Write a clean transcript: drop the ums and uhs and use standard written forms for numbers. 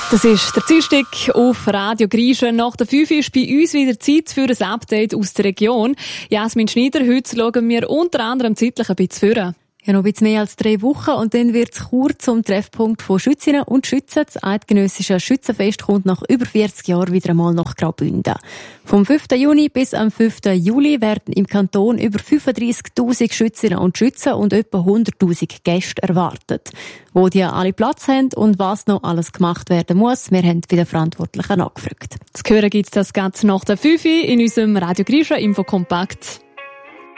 Das ist der Dienstag auf Radio Griechen. Nach der 5 ist bei uns wieder Zeit für ein Update aus der Region. Jasmin Schneider, heute schauen wir unter anderem zeitlich ein bisschen vor. Ja, noch ein bisschen mehr als 3 Wochen und dann wird es Chur zum Treffpunkt von Schützinnen und Schützen. Das eidgenössische Schützenfest kommt nach über 40 Jahren wieder einmal nach Graubünden. Vom 5. Juni bis am 5. Juli werden im Kanton über 35'000 Schützinnen und Schützen und etwa 100'000 Gäste erwartet. Wo die alle Platz haben und was noch alles gemacht werden muss, wir haben bei den Verantwortlichen nachgefragt. Zu hören gibt es das Ganze nach der 5 in unserem Radio Griechen Infokompakt.